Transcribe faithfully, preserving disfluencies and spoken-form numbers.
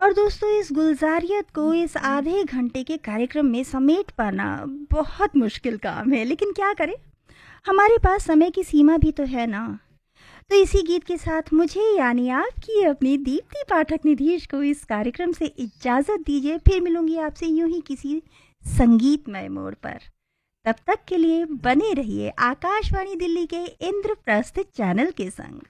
और दोस्तों इस गुलजारियत को इस आधे घंटे के कार्यक्रम में समेट पाना बहुत मुश्किल काम है, लेकिन क्या करें, हमारे पास समय की सीमा भी तो है ना। तो इसी गीत के साथ मुझे यानी आपकी अपनी दीप्ति पाठक निधीश को इस कार्यक्रम से इजाज़त दीजिए। फिर मिलूंगी आपसे यूं ही किसी संगीतमय मोड़ पर। तब तक के लिए बने रहिए आकाशवाणी दिल्ली के इंद्रप्रस्थ चैनल के संग।